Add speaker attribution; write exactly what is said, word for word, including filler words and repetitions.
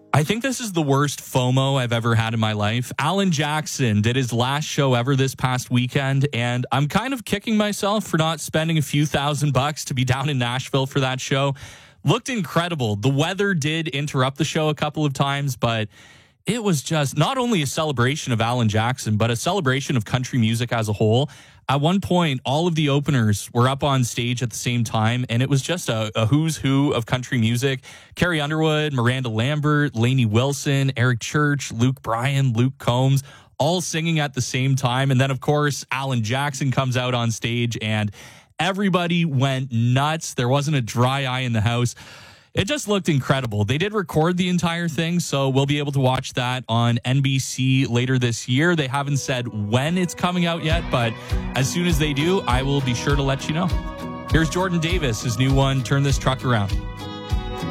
Speaker 1: I think this is the worst FOMO I've ever had in my life. Alan Jackson did his last show ever this past weekend, and I'm kind of kicking myself for not spending a few thousand bucks to be down in Nashville for that show. Looked incredible. The weather did interrupt the show a couple of times, but it was just not only a celebration of Alan Jackson, but a celebration of country music as a whole. At one point, all of the openers were up on stage at the same time, and it was just a, a who's who of country music. Carrie Underwood, Miranda Lambert, Lainey Wilson, Eric Church, Luke Bryan, Luke Combs, all singing at the same time. And then, of course, Alan Jackson comes out on stage, and everybody went nuts. There wasn't a dry eye in the house. It just looked incredible. They did record the entire thing, so we'll be able to watch that on N B C later this year. They haven't said when it's coming out yet, but as soon as they do, I will be sure to let you know. Here's Jordan Davis, his new one, Turn This Truck Around.